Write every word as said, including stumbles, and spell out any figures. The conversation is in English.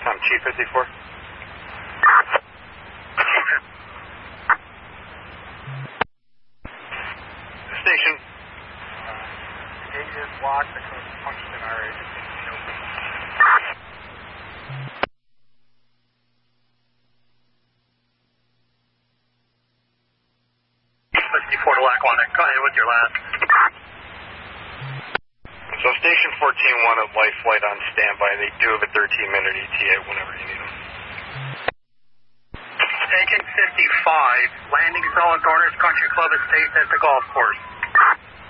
I'm Chief fifty-four. Station. The gate is locked. The code is punched in our area. Just needs to be open. fifty-four to Lackawanna. Go ahead with your last. So Station fourteen wanted life flight on standby. They do have a thirteen minute E T A whenever you need them. Station fifty-five. Landing zone, Dorners Country Club Estate at the golf course.